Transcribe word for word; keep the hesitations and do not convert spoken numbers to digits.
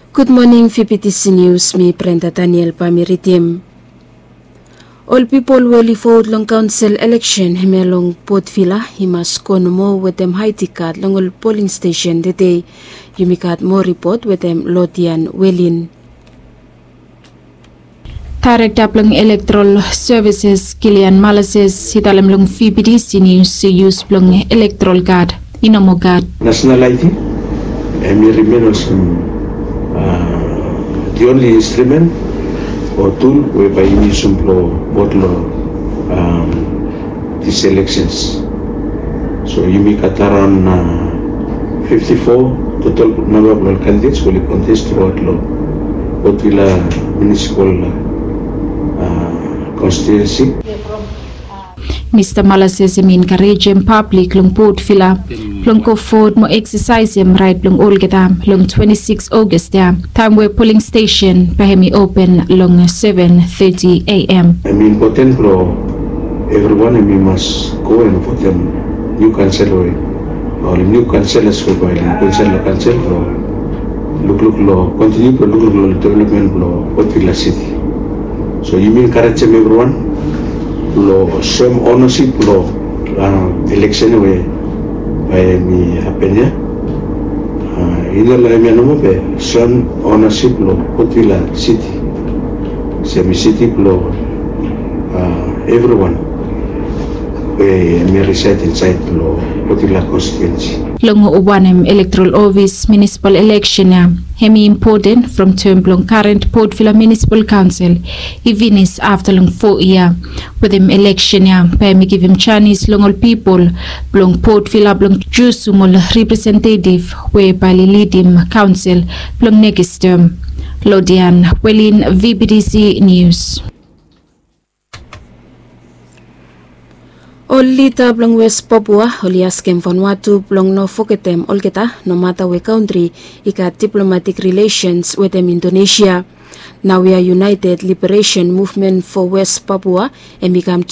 Good morning, V P T C News. Mi Brenda Daniel Pamiritim. All people will vote long council election himelong Port Vila himas konomo with them Haiti card long polling station today. Yumikat more report with them Lodian Welin. Tarek Taplang Electoral Services Kilian Malases hitalam long V P T C News use plong electoral card inamo card. National I D and we remain also uh, the only instrument or tool whereby you use to vote um, these elections. So you make at around uh, fifty-four total number of candidates will contest throughout law. Port Vila Municipal uh, Constituency. Mister Malases min encourage public long Port Vila long go forward mo exercise him right long all getam long twenty-sixth August ya time where polling station pahemi open long seven thirty a m. I mean important pro everyone and we must go and vote them new council or new councillors for by council council pro look look law continue pro look law development law Port Vila city. So you mean encourage everyone law same ownership law uh, election way by me happen ya ina la mi no be same ownership law Port Vila city same city law uh, everyone we me reside inside law Port Vila constituency long ubanem electoral office municipal election ya hemi important from term long current Port Vila Municipal Council even is after long four year with him election ya by me give him Chinese long all people long Port Vila long choose small representative where by lead him council long next term. Lodian Welin, V P T C News. Olita blong West Papua, olias kem Vanuatu blong no foketem olgeta no matter we country ika diplomatic relations with them Indonesia. Now we are United Liberation Movement for West Papua and become